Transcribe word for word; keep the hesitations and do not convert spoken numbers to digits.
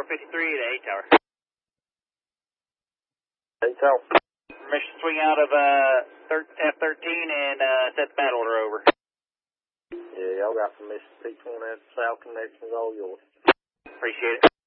four fifty-three to eight tower. eight tower. Permission to swing out of uh, F thirteen and uh, set the bat order over. Yeah, y'all got permission. P twenty South connections, all yours. Appreciate it.